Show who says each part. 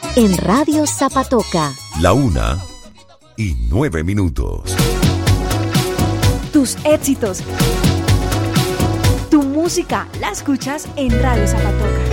Speaker 1: en Radio Zapatoca.
Speaker 2: 1:09.
Speaker 3: Tus éxitos, tu música, la escuchas en Radio Zapatoca.